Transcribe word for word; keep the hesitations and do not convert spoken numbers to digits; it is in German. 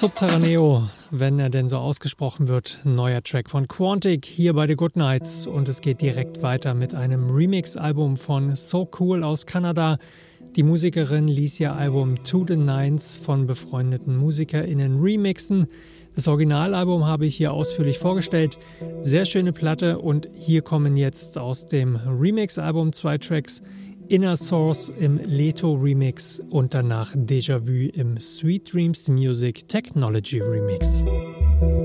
Subterraneo, wenn er denn so ausgesprochen wird. Neuer Track von Quantic hier bei The Goodnights. Und es geht direkt weiter mit einem Remix-Album von So Cool aus Kanada. Die Musikerin ließ ihr Album To The Nines von befreundeten MusikerInnen remixen. Das Originalalbum habe ich hier ausführlich vorgestellt. Sehr schöne Platte und hier kommen jetzt aus dem Remix-Album zwei Tracks. Inner Source im Leto Remix und danach Déjà Vu im Sweet Dreams Music Technology Remix.